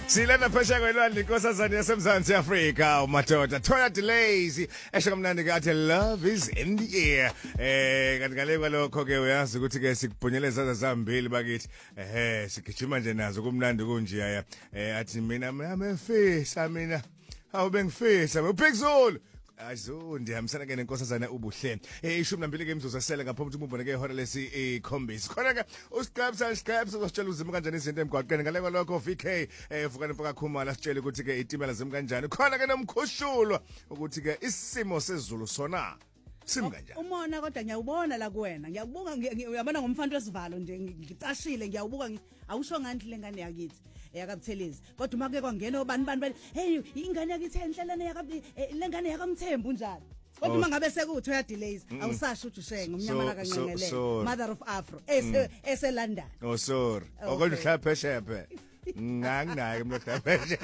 Silana phesha kwelwandle inkosazana yaseMzantsi Afrika umadoda Toya Delays esho kamnandi kathi love is in the air kanti ngale kwalokho ke uyazi ukuthi ke sikubhunyeleza zambili bakithi sigijima nje nazo kumnandi kunje athi mina amefisa mina awube ngifisa uPixol azo ndihambisana ke nenkosazana ubuhle 12 ke imzuzu asele ngaphambi ukuthi umbone ke ihora lesi ikhombisi khona ke uScribes uzositshela uzima kanjani izinto emgwaqeni ngale kwalokho VK vukani mfaka khumala sitshele ukuthi ke itimela zimi kanjani khona ke nomkhushulwa ukuthi ke isimo sezulu sona simi kanjani umona kodwa ngiyawubona la kuwena ngiyakubuka uyabona ngomfanto wesivalo nje ngicashile ngiyawubuka awusho ngandle lengane yakithi yakabuthelezi kodwa uma ke kwangena obani hey ingane yakithi enhlelane lengane yakamthembu njalo kodwa uma ngabe sekuthi uya delays awusasho ukuthi ushenga umnyamana kanqengele mother of afro ese London oh sorry okonje hlaphe nganginayo mhlaphe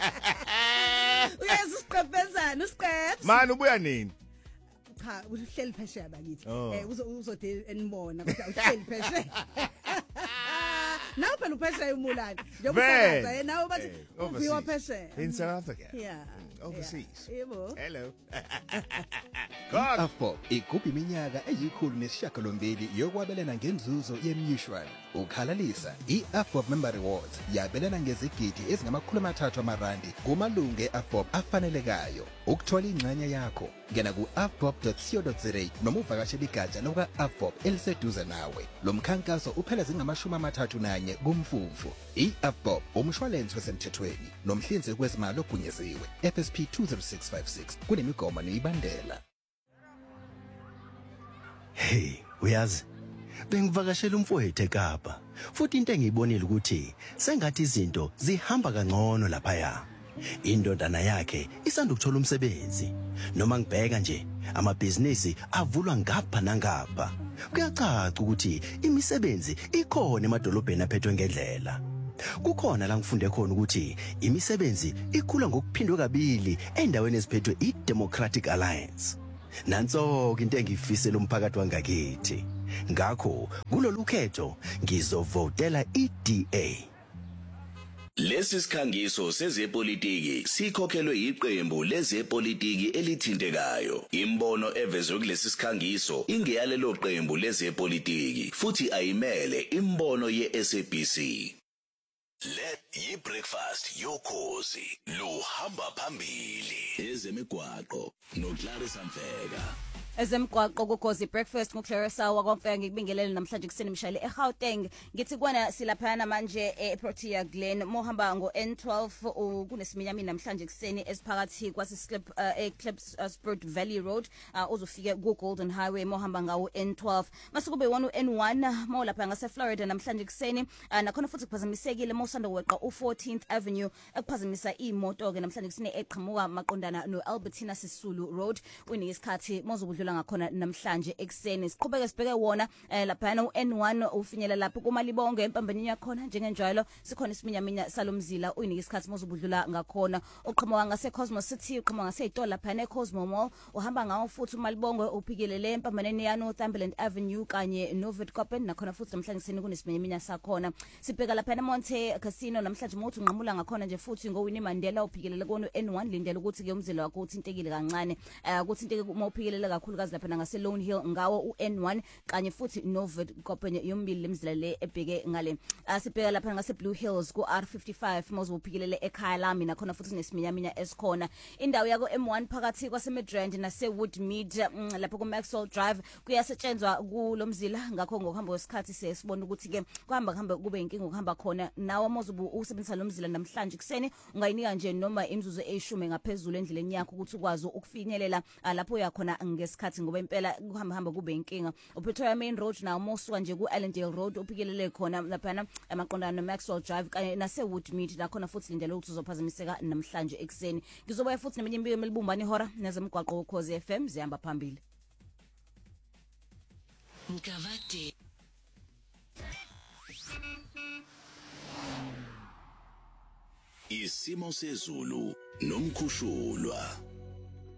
uyasiqephezana uScraps manje ubuya nini cha uhleli phesheya bakithi uzode enibona kodwa uhleli phesheya nawe phela uphesheya umulani njengoba yena nawe bathi uviwa phesheya in South Africa yeah overseas yebo hello Afbo igubha iminyaka eyi108 yokwabelana ngenzuzo yemutual ukhalalisa iAfbo Member Rewards yabelana ngezigidi ezingama300 amarandi kumalungu eAfbo afanelekayo ukuthola ingxenye yakho ngena ku afbob.co.za noma uvakashele igatsha lokaAfbo eliseduze nawe lo mkhankaso uphela zingama31 kumfumfu iAfbo umshwalense wesemthethweni nomhlinzeki wezimali ogunyaziwe FSP 20656 kunemigomo neyibandela. Hey, uyazi bengivakashela umfowethu eKapa futhi into engiyibonile ukuthi sengathi izinto zihamba kangcono lapha ya. Indodana yakhe isanda ukuthola umsebenzi noma ngibheka nje amabhizinisi avulwa ngapha nangapha. Kuyacaca ukuthi imisebenzi ikhona emadolobheni aphethwe ngendlela. Kukhona la ngifunde khona ukuthi imisebenzi ikhula ngokuphindwe kabili endaweni eziphethwe iDemocratic Alliance. Nanso into engifisela umphakathi wangakithi. Ngakho kulolu khetho ngizovotela iDA. Lesi sikhangiso sezepolitiki sikhokhelwe iqembu lezepolitiki elithintekayo. Imbono evezwe kulesi sikhangiso ingeyalelo qembu lezepolitiki futhi ayimele imbono yeSABC. Let yi breakfast yokhozi luhamba phambili ezemigwaqo noClarissa Mfeka. Ezemgwaqo kuKhosi breakfast ngoClarissa wakwamfeka ngikubingelele namhlanje kuseni mshayeli eGauteng ngithi kwana silaphana manje eProtea Glen mohamba ngo N12 kunesiminyami namhlanje kuseni esiphakathi kwasislip eClipsport Valley Road uzofika kuGolden Highway mohamba ngawo N12 masukube wona uN1 molapha ngase Florida namhlanje kuseni nakhona futhi kuphazamisekile mosanda weqa u14th Avenue ekuphazamisa imoto ke namhlanje kuseni eqhamuka maqondana noAlbertina Sisulu Road uningi isikhathi mozokudlula ngakhona namhlanje ekseni siqhubeke sibheke wona lapha uN1 ufinyela lapho kumalibonge empambanini yakhona njengenjalo sikhona isiminyaminya salomzila uyinika isikhathi mozobudlula ngakhona oqhamuka ngase Cosmo City uqhamuka ngase Itola lapha neCosmo Mall uhamba ngawo futhi umalibonge uphikelele empambanini ya Northumberland Avenue kanye noVitkoppen nakhona futhi namhlanje sini kunesiminyaminya sakhona sibheka lapha eMonte Casino namhlanje mothi unqamula ngakhona nje futhi ngoWinnie Mandela uphikelele kono N1 lindela ukuthi ke umzila wakho uthintekile kancane ukuthi inteke uma uphikelele kakhulu kazi lapha ngase Lone Hill ngawo uN1 kanye futhi noVitkoppen yombili lemzila le ebheke ngale sibheka lapha ngase Blue Hills kuR55 mozophikelele ekhaya lami nakhona futhi nesiminyaminya esikhona indawo yako M1 phakathi kwaseMidrand naseWoodmead lapha kuMaxwell Drive kuyasetshenzwa kulomzila ngakho ngokuhamba kwesikhathi sesibona ukuthi ke kuhamba kube inkinga ukuhamba khona nawo mozobu usebenzisa lomzila namhlanje kuseni ungayinika nje noma imzuzu eyishumi ngaphezulu endleleni yakho ukuthi ukwazi ukufinyelela lapho uyakhona ngesikhathi ngoba impela kuhamba kube inkinga uPretoria Main Road nawo mosuka nje kuAllendale Road uphikelele khona lapha amaqondana noMaxwell Drive kanye naseWoodmead nakhona futhi lindele ukuthi uzophazamiseka namhlanje ekseni ngizobuya futhi neminye impilo emelibumbani ihora nezemgwaqo ukhozi FM zihamba phambili Mkavati Isimo sezulu nomkhushulwa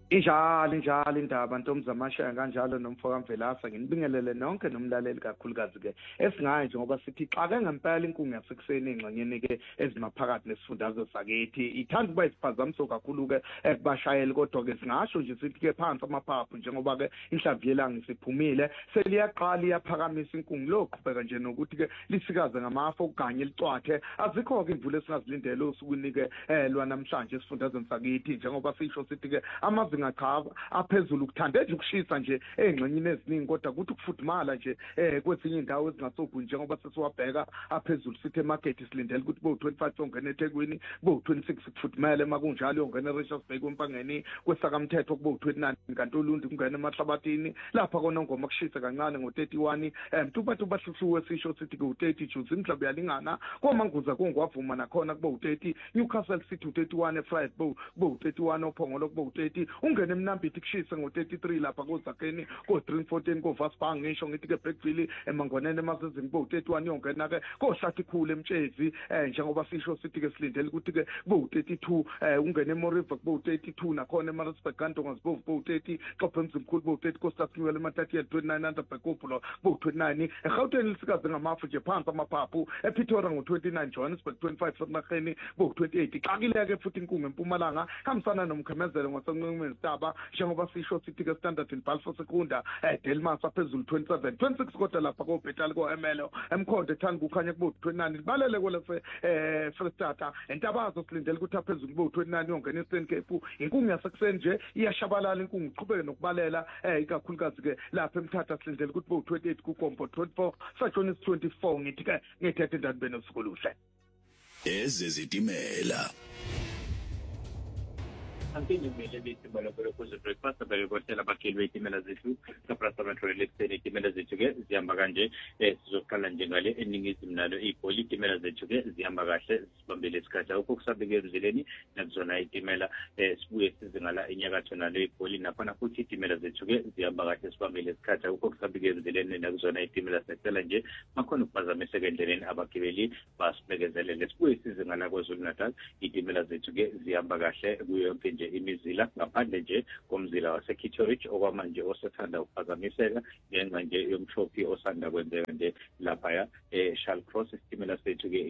Injalo indaba Ntombi Zamashaya kanjalo nomfoka Mvelasa nginibingelele nonke nomlaleli kakhulukazi ke esingayo nje ngoba sithi xa ke ngempela inkungu yasekuseni engxanyeni ke ezimaphakathi nesifundazwe sakithi ithanda ukuba isiphazamiso kakhulu ke kubashayeli kodwa ke singasho nje sithi ke phansi amaphaphu njengoba ke inhlamvu yelanga isiphumile seliyaqala iyaphakamisa inkungu loqhubeka nje nokuthi ke lisikaze ngamafa okanye licwathe azikho ke imvula esingazilindele osukwini ke lwanamhlanje esifundazweni sakithi njengoba sisho sithi ke amazinga cha aphezulu kuthande nje ukushisa nje engxenyini eziningi kodwa kuthi ukufudumala nje kwezinye indawo ezingasobhu njengoba sesiwabheka aphezulu sithe market silindele ukuthi bo 25 ongena eThekwini bo 26 kufudumele makunjalo yongena eRichards Bay kwempangeni kwesakamthetho kubo 29 kanti uLundi kungena emahlabathini lapha konongoma kushisa kancane ngo31 mtuphathu bahluhluwe sisho sithi ku 30 June imhlaba yalingana komanguza kongwavuma nakhona kubo 30 Newcastle City 31 eFriday bo 31 ophongolo kubo 30 ungene eMnambithi kushisa ngo33 lapha koZakeni ko314 koVasbank ngisho ngithi ke Blackville emangwanene emasezini bo 31 yongena ke kohlathi khulu emtshezi njengoba sisho sithi ke silindele ukuthi ke bo 32 ungene eMoriva bo 32 nakhona eMaritzburg kantonga bo 30 xophe emzimkhulu bo 30 koStasiwele eMatati 29 Bekopolo bo 29 eGauteng lisikaze ngamafu nje phansi amaphaphu ePretoria ngo29 Johannesburg 25 Sonageni bo 28 xakileke futhi inkungu eMpumalanga hambisana nomkhemezelo ngosenqumeni Taba njengoba sisho sithi ke Standard and Balfour Sekunda Delmas aphezulu 27 26 kodwa lapha ko Betal ko Emelo emkhonto ethanda kukhanya kubo 29 libalele kwelase Freestata entabazo silindele ukuthi aphezulu kubo 29 yongena eStern Cape inkungu yasekuseni nje iyashabalala inkungu iqhubeke nokubalela ikakhulukazi ke lapha eMthatha silindele ukuthi bo 28 kuKompo 24 Sajonis 24 ngithi ke ngithethe ndabeni esikoluhle ezezitimela Antini mele bithi balokho kuze breakfast abekhohlela abagili betimela zethu kaPrasa Metro Electric itimela zethu ke zihamba kanje sizoqala nje ngale eningizimu nalo iPoli itimela zethu ke zihamba kahle sibambele isikhathi akho kusabike ezileni nakuzona itimela sibuye sizingala enyakatho nalo iPoli nakhona futhi itimela zethu ke zihamba kahle sibambele isikhathi akho kusabike ezileni nakuzona itimela secela nje makhona ukuphazamiseka endleleni abagibeli basibekezelele sibuye sizingala kwaZulu Natal itimela zethu ke zihamba kahle kuyo yonke nje imizila ngaphandle nje komzila waseKitteridge okwamanje osethanda ukuphazamiseka ngenxa nje yomshophi osanda kwenzeka nje lapha Shall Cross isitimela sethu ke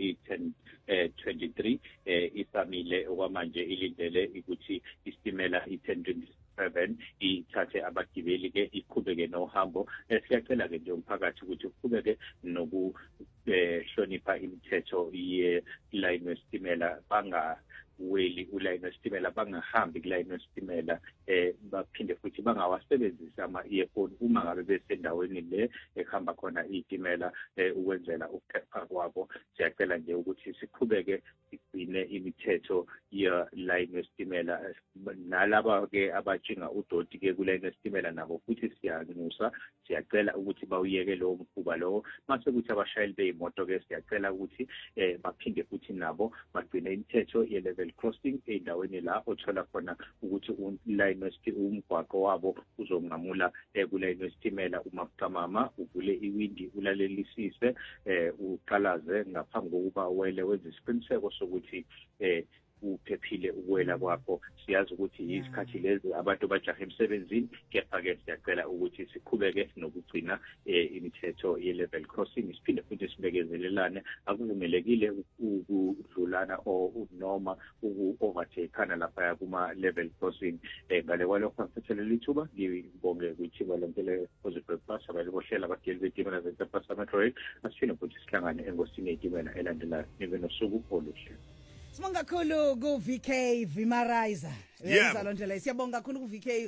i1023 isamile okwamanje ilindele ukuthi isitimela i1027 ithathe abagibeli ke iqhubeke nohambo siyacela ke nje umphakathi ukuthi uqhubeke noku hlonipha imithetho ye-line wesitimela weli ulayini wesitimela bangahambi kulayini wesitimela baphinde futhi bangawasebenzisi ama-earphone uma ngabe besendaweni le ehamba khona itimela ukwenzela ukuphepha kwabo siyacela nje ukuthi siqhubeke sigcine imithetho ye-line wesitimela nalaba ke abajinga udoti ke kulayini wesitimela nabo futhi siyanxusa siyacela ukuthi bawuyeke lowo mkhuba lowo mase ukuthi abashayeli beyimoto ke siyacela ukuthi baphinde futhi nabo bagcine imithetho ye-level crossing endaweni la othola khona ukuthi umgwaqo wabo uzonqamula kulayini wesitimela uma kuqamama uvule iwindi ulalelisise uqalaze ngaphambi kokuba wele wenze isiqiniseko sokuthi uphephile ukwela kwakho siyazi ukuthi isikhathi lezi abantu bajaha emsebenzini kepha ke siyacela ukuthi siqhubeke nokugcina imithetho ye-level crossing siphinde futhi sibekezelelane akuvumelekile ukudlulana noma uku-overtakana lapha kuma-level crossing ngale kwalokho ngifethelela ithuba ngibonge kwithiba lonke le-positive bus abalibohlela abageli betimela zePrasa Metro Rail asiphinde futhi sihlangane engosini yetimela elandelayo nibe nosuku oluhle. Sibonga kakhulu ku VK Vimarizer. Yenza lo ndlela. Siyabonga kakhulu ku VK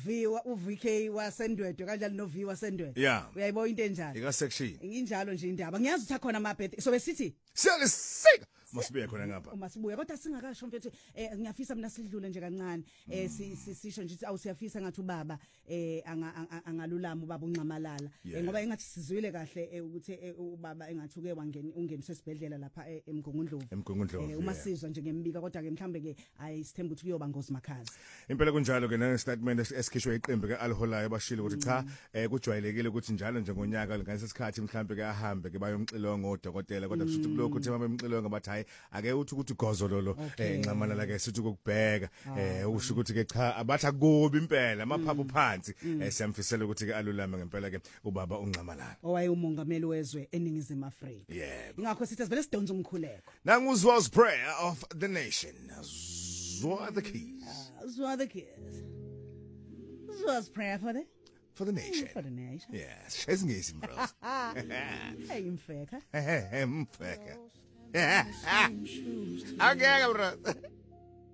VK wasendwedwe kanjalo no V wasendwedwe. Uyayibona into enjalo. Ika section. Injalo nje indaba. Ngiyazi ukuthi akhona ama birthday. So besithi siyalisika masibuye khona ngapha. Uma sibuye kodwa singakasho mfethu ngiyafisa mina sidlule nje kancane. Sisho nje awusiyafisa ngathi ubaba angalulama ubaba unxamalala. Ngoba engathi sizwile kahle ukuthi ubaba engathuke ungeniswe esibhedlela lapha eMgungundlovu. eMgungundlovu. Uma sizwa nje ngembika kodwa ke mhlambe ke ayisithemba ukuthi kuyoba ngozi makhazi impela kunjalo ke ne statement esikhishwe iqembu ke aliholayo bashilo ukuthi cha kujwayelekile ukuthi njalo nje ngonyaka ngesikhathi mhlambe ke ahambe ke bayomxilonga odokotela kodwa kusho ukuthi kulokho uthi babemxilonga bathi hayi ake uthi ukuthi gozololo nxamalala ke sithi ukubheka usho ukuthi ke cha abatha kubi impela amaphaphu phansi siyamfisela ukuthi ke alulame ngempela ke ubaba uNxamalala owaye umongameli wezwe eningizimu Afrika ingakho sithi sivele sidonsa umkhuleko Nanguzwa's prayer of the nation Zwa the keys Zwa the keys Zwa's prayer for the nation yes esingisi bros hey mfeka mfeka okay bro